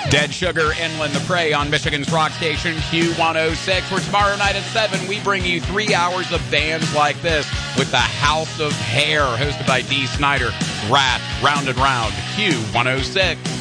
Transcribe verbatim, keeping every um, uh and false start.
Dead Sugar, Inland the Prey on Michigan's rock station Q one oh six, where tomorrow night at seven we bring you three hours of bands like this with the House of Hair, hosted by Dee Snider. Wrath, Round and Round, Q one oh six.